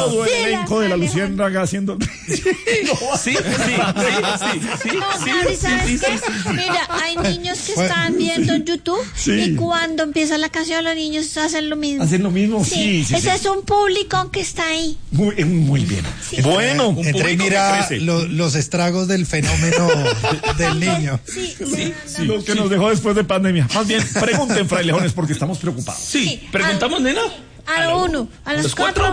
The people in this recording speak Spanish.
todo el elenco de la Luciérnaga haciendo. Sí. ¿Sabes qué? Mira, hay niños que están viendo en YouTube y cuando empieza la canción los niños hacen lo mismo. Hacen lo mismo, sí. Ese es un público que está ahí. Muy bien. Sí. Bueno, Entre y mira los estragos del fenómeno del niño. Sí. Los que nos dejó después de pandemia. Más bien, pregunten, frailejones, porque estamos preocupados. Sí. ¿Preguntamos, nena? A lo 1, a las 4.